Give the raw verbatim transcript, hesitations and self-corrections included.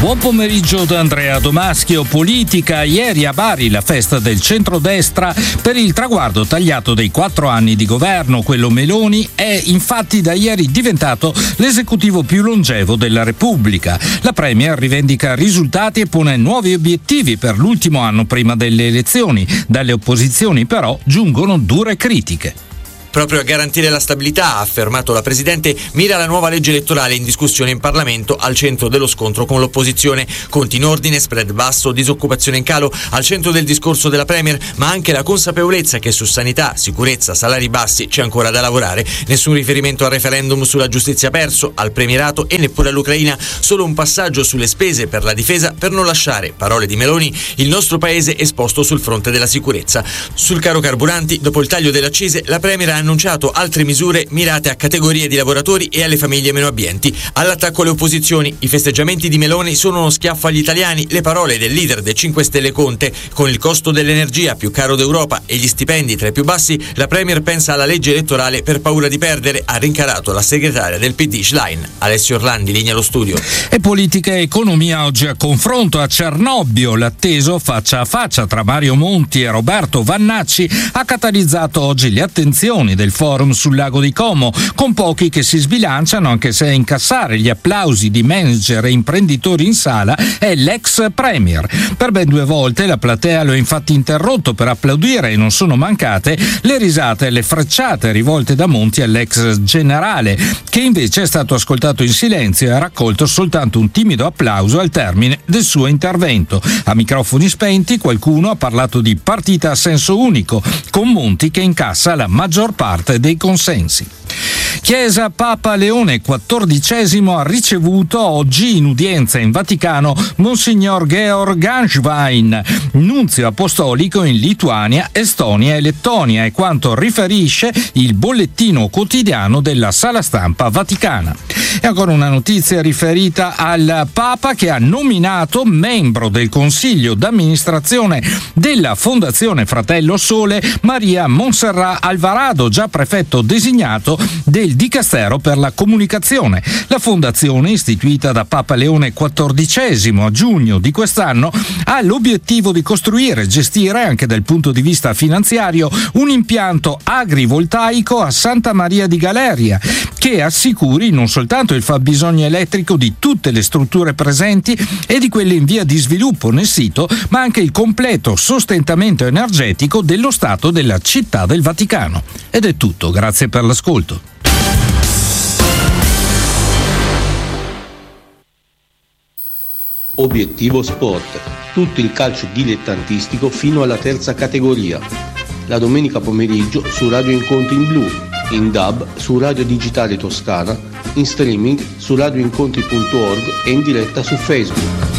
Buon pomeriggio da Andrea Domaschio. Politica. Ieri a Bari la festa del centrodestra per il traguardo tagliato dei quattro anni di governo. Quello Meloni è infatti da ieri diventato l'esecutivo più longevo della Repubblica. La Premier rivendica risultati e pone nuovi obiettivi per l'ultimo anno prima delle elezioni. Dalle opposizioni però giungono dure critiche. Proprio a garantire la stabilità, ha affermato la Presidente, mira la nuova legge elettorale in discussione in Parlamento al centro dello scontro con l'opposizione. Conti in ordine, spread basso, disoccupazione in calo, al centro del discorso della Premier, ma anche la consapevolezza che su sanità, sicurezza, salari bassi c'è ancora da lavorare. Nessun riferimento al referendum sulla giustizia perso, al premierato e neppure all'Ucraina. Solo un passaggio sulle spese per la difesa per non lasciare, parole di Meloni, il nostro paese esposto sul fronte della sicurezza. Sul caro carburanti, dopo il taglio delle accise, la Premier ha annunciato altre misure mirate a categorie di lavoratori e alle famiglie meno abbienti. All'attacco alle opposizioni, i festeggiamenti di Meloni sono uno schiaffo agli italiani, le parole del leader dei cinque Stelle Conte. Con il costo dell'energia più caro d'Europa e gli stipendi tra i più bassi, la Premier pensa alla legge elettorale per paura di perdere, ha rincarato la segretaria del P D Schlein. Alessio Orlandi, linea allo studio. E politica e economia oggi a confronto a Cernobbio. L'atteso faccia a faccia tra Mario Monti e Roberto Vannacci ha catalizzato oggi le attenzioni del forum sul lago di Como, con pochi che si sbilanciano, anche se a incassare gli applausi di manager e imprenditori in sala è l'ex premier. Per ben due volte la platea lo ha infatti interrotto per applaudire e non sono mancate le risate e le frecciate rivolte da Monti all'ex generale, che invece è stato ascoltato in silenzio e ha raccolto soltanto un timido applauso al termine del suo intervento. A microfoni spenti qualcuno ha parlato di partita a senso unico, con Monti che incassa la maggior parte dei consensi. Chiesa. Papa Leone quattordicesimo ha ricevuto oggi in udienza in Vaticano Monsignor Georg Ganswein, nunzio apostolico in Lituania, Estonia e Lettonia, è quanto riferisce il bollettino quotidiano della Sala Stampa Vaticana. E ancora una notizia riferita al Papa, che ha nominato membro del Consiglio d'amministrazione della Fondazione Fratello Sole Maria Montserrat Alvarado, già prefetto designato del Dicastero per la Comunicazione. La fondazione, istituita da Papa Leone quattordicesimo a giugno di quest'anno, ha l'obiettivo di costruire e gestire, anche dal punto di vista finanziario, un impianto agrivoltaico a Santa Maria di Galeria, che assicuri non soltanto il fabbisogno elettrico di tutte le strutture presenti e di quelle in via di sviluppo nel sito, ma anche il completo sostentamento energetico dello Stato della Città del Vaticano. Ed è tutto, grazie per l'ascolto. Obiettivo Sport, tutto il calcio dilettantistico fino alla terza categoria. La domenica pomeriggio su Radio Incontri in Blu, in D A B su Radio Digitale Toscana, in streaming su radioincontri punto org e in diretta su Facebook.